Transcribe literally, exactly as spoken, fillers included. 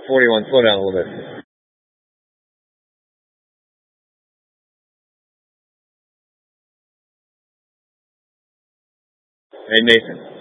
forty-one. Slow down a little bit. Hey, Nathan.